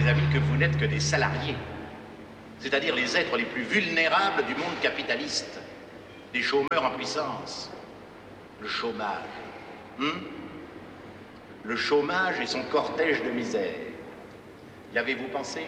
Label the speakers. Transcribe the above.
Speaker 1: amis, que vous n'êtes que des salariés, c'est-à-dire les êtres les plus vulnérables du monde capitaliste, des chômeurs en puissance. Le chômage. Le chômage et son cortège de misère. Y avez-vous pensé ?